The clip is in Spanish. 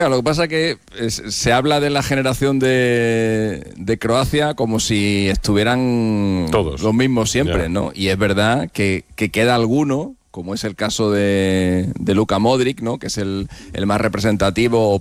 Lo que pasa es que se habla de la generación de Croacia como si estuvieran todos los mismos siempre, ya. ¿no? Y es verdad que queda alguno, como es el caso de Luka Modric, ¿no? Que es el más representativo,